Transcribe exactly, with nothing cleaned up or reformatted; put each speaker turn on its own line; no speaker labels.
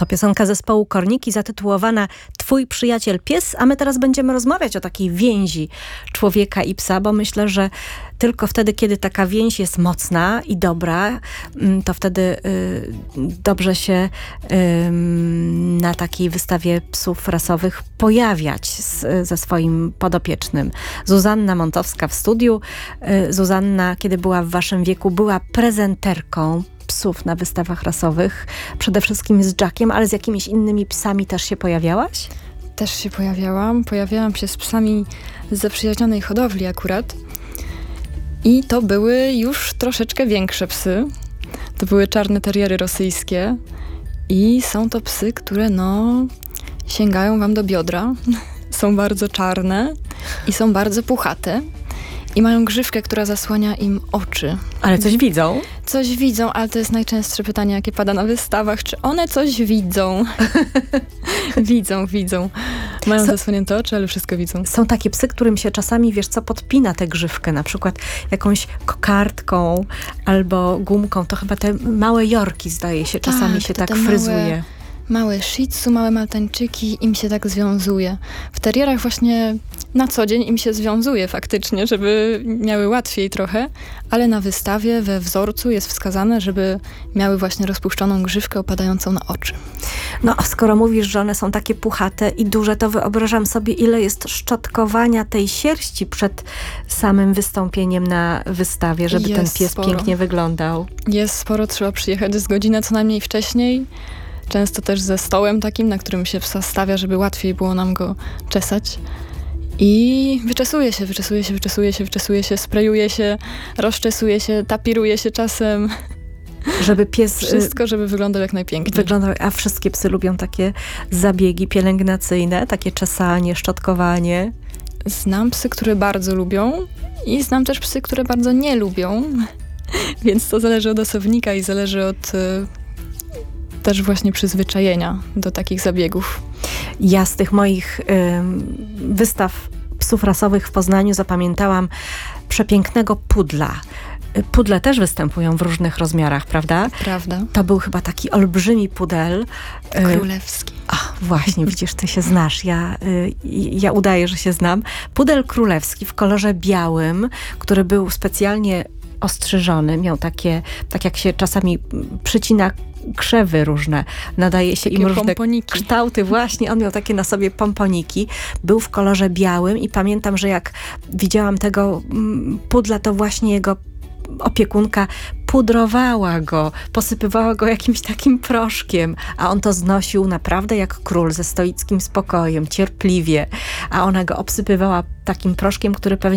To piosenka zespołu Korniki zatytułowana Twój przyjaciel pies, a my teraz będziemy rozmawiać o takiej więzi człowieka i psa, bo myślę, że tylko wtedy, kiedy taka więź jest mocna i dobra, to wtedy y, dobrze się y, na takiej wystawie psów rasowych pojawiać z, ze swoim podopiecznym. Zuzanna Montowska w studiu. Y, Zuzanna, kiedy była w waszym wieku, była prezenterką psów na wystawach rasowych. Przede wszystkim z Jackiem, ale z jakimiś innymi psami też się pojawiałaś?
Też się pojawiałam. Pojawiałam się z psami z zaprzyjaźnionej hodowli akurat. I to były już troszeczkę większe psy. To były czarne teriery rosyjskie. I są to psy, które no sięgają wam do biodra. Są bardzo czarne i są bardzo puchate. I mają grzywkę, która zasłania im oczy.
Ale coś widzą?
Coś widzą, ale to jest najczęstsze pytanie, jakie pada na wystawach. Czy one coś widzą? Widzą, widzą. Mają so, zasłonięte oczy, ale wszystko widzą.
Są takie psy, którym się czasami, wiesz co, podpina tę grzywkę, na przykład jakąś kokardką albo gumką. To chyba te małe jorki, zdaje się, czasami tak, się tak fryzuje.
Małe... Małe shih tzu, małe maltańczyki, im się tak związuje. W terierach właśnie na co dzień im się związuje faktycznie, żeby miały łatwiej trochę, ale na wystawie we wzorcu jest wskazane, żeby miały właśnie rozpuszczoną grzywkę opadającą na oczy.
No, skoro mówisz, że one są takie puchate i duże, to wyobrażam sobie, ile jest szczotkowania tej sierści przed samym wystąpieniem na wystawie, żeby
jest
ten pies
sporo.
pięknie wyglądał.
Jest sporo, trzeba przyjechać z godzinę co najmniej wcześniej. Często też ze stołem takim, na którym się psa stawia, żeby łatwiej było nam go czesać. I wyczesuje się, wyczesuje się, wyczesuje się, wyczesuje się, sprayuje się, rozczesuje się, tapiruje się czasem.
Żeby pies...
Wszystko, żeby wyglądał jak najpiękniej.
Wyglądał, a wszystkie psy lubią takie zabiegi pielęgnacyjne, takie czesanie, szczotkowanie.
Znam psy, które bardzo lubią i znam też psy, które bardzo nie lubią. Więc to zależy od osobnika i zależy od... też właśnie przyzwyczajenia do takich zabiegów.
Ja z tych moich y, wystaw psów rasowych w Poznaniu zapamiętałam przepięknego pudla. Pudle też występują w różnych rozmiarach, prawda?
Prawda.
To był chyba taki olbrzymi pudel.
Królewski.
A, właśnie, widzisz, ty się znasz. Ja, y, ja udaję, że się znam. Pudel królewski w kolorze białym, który był specjalnie ostrzyżony. Miał takie, tak jak się czasami przycina krzewy różne, nadaje się
takie
im różne
pomponiki.
kształty. Właśnie, on miał takie na sobie pomponiki. Był w kolorze białym i pamiętam, że jak widziałam tego pudla, to właśnie jego opiekunka pudrowała go, posypywała go jakimś takim proszkiem, a on to znosił naprawdę jak król, ze stoickim spokojem, cierpliwie, a ona go obsypywała takim proszkiem, który pewnie